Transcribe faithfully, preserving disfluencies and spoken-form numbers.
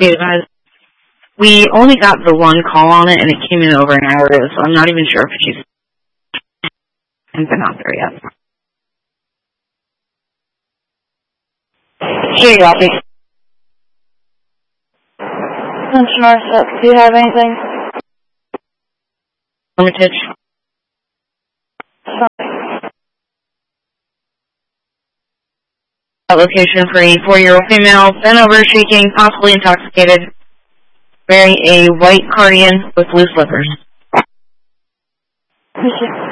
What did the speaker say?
intoxicated, guys. We only got the one call on it, and it came in over an hour ago, so I'm not even sure if she's been out there yet. Here you go. Do you have anything? Hermitage. A location for a four-year-old female, bent over, shaking, possibly intoxicated, wearing a white cardigan with blue slippers.